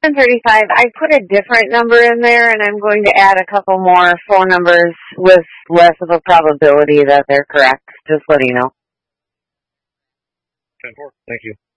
10:35. I put a different number in there, and I'm going to add a couple more phone numbers with less of a probability that they're correct. Just letting you know. 10-4. Thank you.